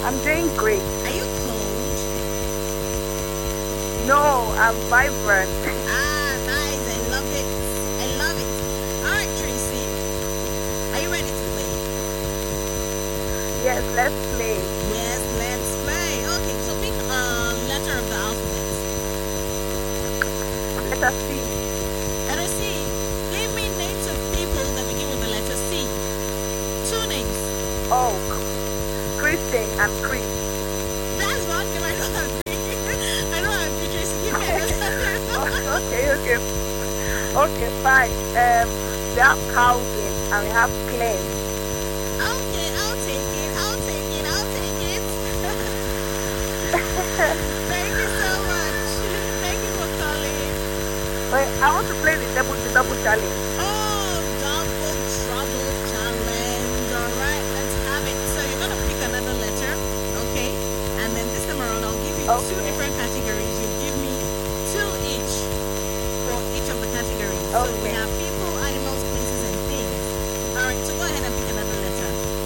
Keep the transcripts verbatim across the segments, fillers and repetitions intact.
I'm doing great. Are you cold? No, I'm vibrant. Ah, nice. I love it. I love it. All right, Tracy. Are you ready to play? Yes, let's play. Yes, let's play. Okay, so pick a letter of the alphabet. Let us see. Letter C. Give me names of people that begin with the letter C. Two names. Oh, Christian and Chris. That's one name I don't agree. I don't agree, Tracy. Give me another. okay, okay. Okay, fine. Um, we have Calvin and we have Clem. Okay, I'll take it. I'll take it. I'll take it. Thank you so much. Thank you for calling. Wait, I want to play the double the double challenge. Oh, double trouble challenge. All right, let's have it. So you're gonna pick another letter, okay? And then this time around, I'll give you two Okay. different categories. You give me two each for each of the categories. So we Okay. have people, animals, places, and things. All right. So go ahead and pick another letter.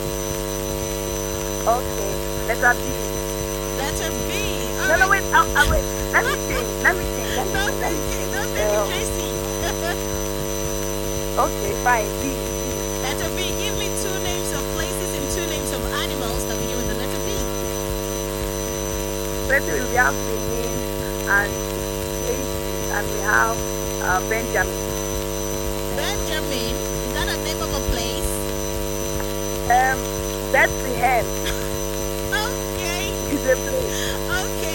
Okay. Letter B. Letter B. All No, no, right. wait. Uh, uh, wait. Let me think. Let me think. Let me No think. Let me thinking. think. No thinking, Um, Tracy. okay, fine. B. Letter B. Give me two names of places and two names of animals that begin with the letter B. First we have Benin and places, and we have uh, Benjamin. Benjamin. Is that a name of a place? Um, Bethlehem Okay. is a place. Okay.